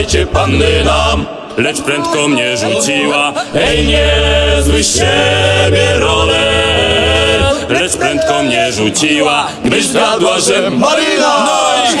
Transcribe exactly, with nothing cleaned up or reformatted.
Cię panny nam, lecz prędko mnie rzuciła. Ej, niezły z siebie roler, lecz prędko mnie rzuciła, gdyż zgadła, że Marina. No i